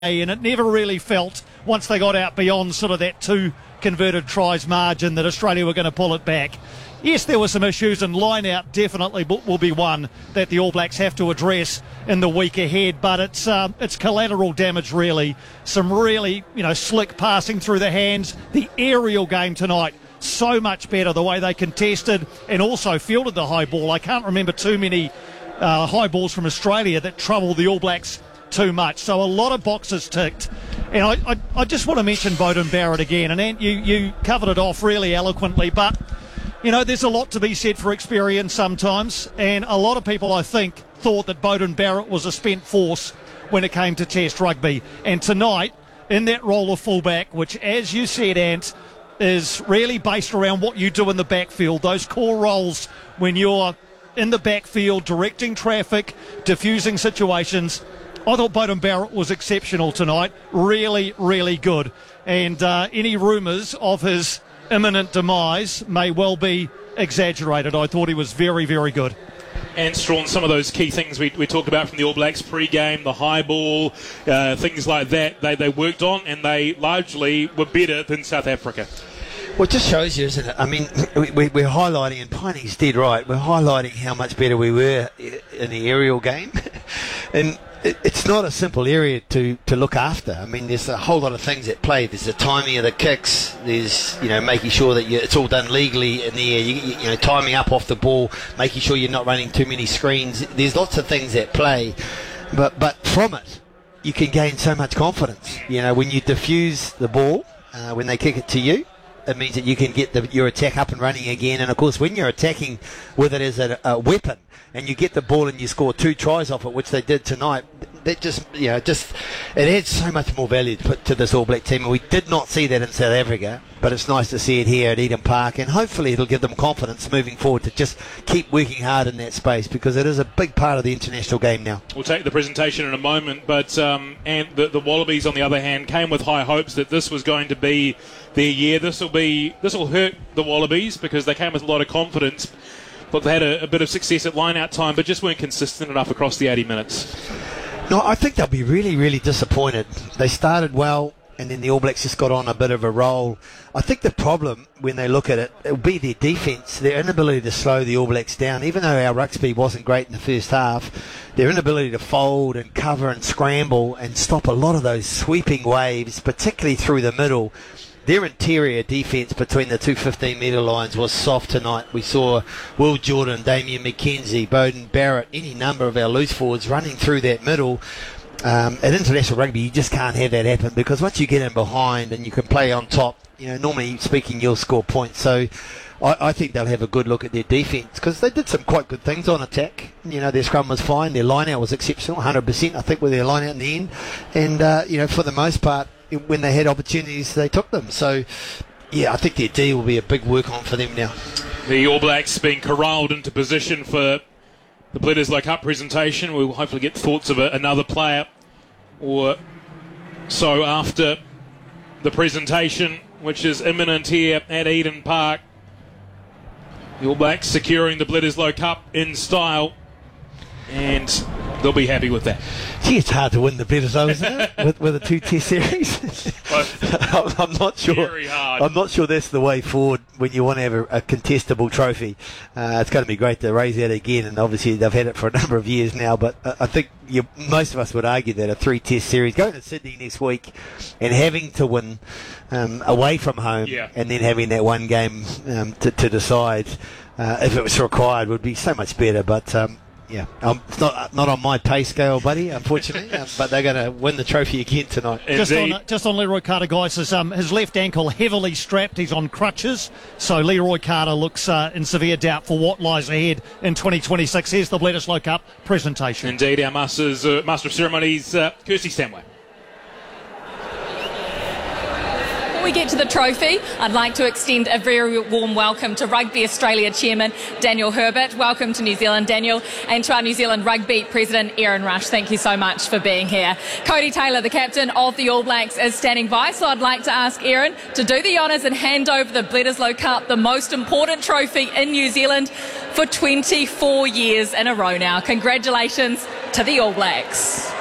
and it never really felt, once they got out beyond sort of that 2 converted tries margin, that Australia were going to pull it back. Yes, there were some issues, and line out definitely will be one that the All Blacks have to address in the week ahead, but it's collateral damage really. Some really, slick passing through the hands. The aerial game tonight, so much better, the way they contested and also fielded the high ball. I can't remember too many high balls from Australia that troubled the All Blacks too much. So a lot of boxes ticked. And I just want to mention Beauden Barrett again. And Ant, you covered it off really eloquently, but there's a lot to be said for experience sometimes, and a lot of people, I think, thought that Beauden Barrett was a spent force when it came to Test rugby. And tonight, in that role of fullback, which, as you said, Ant, is really based around what you do in the backfield, those core roles when you're in the backfield, directing traffic, diffusing situations. I thought Beauden Barrett was exceptional tonight. Really, really good. And any rumours of his imminent demise may well be exaggerated. I thought he was very, very good. And Strawn, some of those key things we talked about from the All Blacks pre-game, the high ball, things like that, they worked on, and they largely were better than South Africa. Well, it just shows you, isn't it? I mean, we're highlighting, and Piney's dead right, we're highlighting how much better we were in the aerial game. And it's not a simple area to look after. I mean, there's a whole lot of things at play. There's the timing of the kicks. There's, making sure that it's all done legally in the air. Timing up off the ball, making sure you're not running too many screens. There's lots of things at play. But from it, you can gain so much confidence. When you diffuse the ball, when they kick it to you, it means that you can get your attack up and running again. And, of course, when you're attacking with it as a weapon and you get the ball and you score 2 tries off it, which they did tonight, that just it adds so much more value to this All Black team. And we did not see that in South Africa, but it's nice to see it here at Eden Park. And hopefully it'll give them confidence moving forward to just keep working hard in that space, because it is a big part of the international game now. We'll take the presentation in a moment, but and the Wallabies, on the other hand, came with high hopes that this was going to be their year. This will hurt the Wallabies because they came with a lot of confidence, but they had a bit of success at line-out time, but just weren't consistent enough across the 80 minutes. No, I think they'll be really, really disappointed. They started well, and then the All Blacks just got on a bit of a roll. I think the problem, when they look at it, will be their defence, their inability to slow the All Blacks down. Even though our ruck speed wasn't great in the first half, their inability to fold and cover and scramble and stop a lot of those sweeping waves, particularly through the middle. Their interior defence between the two 15-metre lines was soft tonight. We saw Will Jordan, Damian McKenzie, Beauden Barrett, any number of our loose forwards running through that middle. At international rugby, you just can't have that happen, because once you get in behind and you can play on top, normally speaking, you'll score points. So I think they'll have a good look at their defence, because they did some quite good things on attack. Their scrum was fine, their line-out was exceptional, 100%, I think, with their line-out in the end. And, for the most part, when they had opportunities, they took them. So, I think their D will be a big work on for them now. The All Blacks being corralled into position for the Bledisloe Cup presentation. We'll hopefully get thoughts of another player or so after the presentation, which is imminent here at Eden Park. The All Blacks securing the Bledisloe Cup in style, and they'll be happy with that. Gee, it's hard to win the Bledisloe, isn't it? with a 2-test series. I'm not sure. Very hard. I'm not sure that's the way forward when you want to have a contestable trophy. It's going to be great to raise that again, and obviously they've had it for a number of years now. But I think most of us would argue that a 3-test series, going to Sydney next week and having to win away from home, and then having that one game to decide if it was required, would be so much better. But it's not on my pay scale, buddy, unfortunately. But they're going to win the trophy again tonight. Just on Leroy Carter, guys, his left ankle heavily strapped. He's on crutches. So Leroy Carter looks in severe doubt for what lies ahead in 2026. Here's the Bledisloe Cup presentation. Indeed, our Master of Ceremonies, Kirsty Stanway. Before we get to the trophy, I'd like to extend a very warm welcome to Rugby Australia Chairman Daniel Herbert. Welcome to New Zealand, Daniel, and to our New Zealand Rugby President Aaron Rush. Thank you so much for being here. Cody Taylor, the captain of the All Blacks, is standing by, so I'd like to ask Aaron to do the honours and hand over the Bledisloe Cup, the most important trophy in New Zealand for 24 years in a row now. Congratulations to the All Blacks.